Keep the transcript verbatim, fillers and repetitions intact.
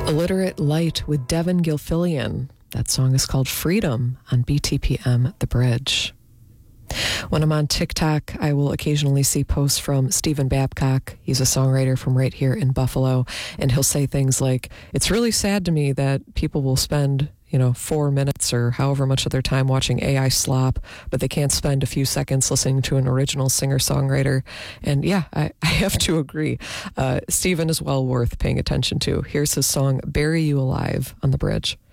Illiterate Light with Devin Gilfillian. That song is called Freedom on B T P M The Bridge. When I'm on TikTok, I will occasionally see posts from Stephen Babcock. He's a songwriter from right here in Buffalo, and he'll say things like, it's really sad to me that people will spend, you know, four minutes or however much of their time watching A I slop, but they can't spend a few seconds listening to an original singer-songwriter. And yeah, I, I have to agree. Uh, Stephen is well worth paying attention to. Here's his song, Bury You Alive, on The Bridge.